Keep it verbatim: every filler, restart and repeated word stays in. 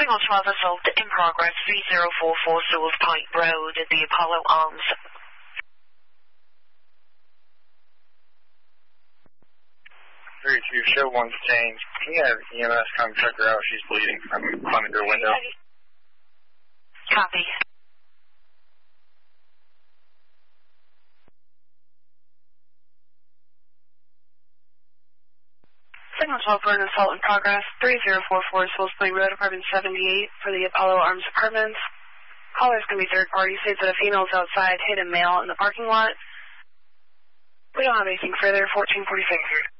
Signal twelve assault in progress, three zero four four Sewell's Point Road at the Apollo Arms. three two, show one's changed. Can you have E M S come check her out? She's bleeding from climbing her window. Copy. Signal twelve for an assault in progress, three zero four four Sewell's Point Road, apartment seventy-eight for the Apollo Arms Apartments. Callers can be third party. States that a female is outside, hit a male in the parking lot. We don't have anything further. fourteen forty-six.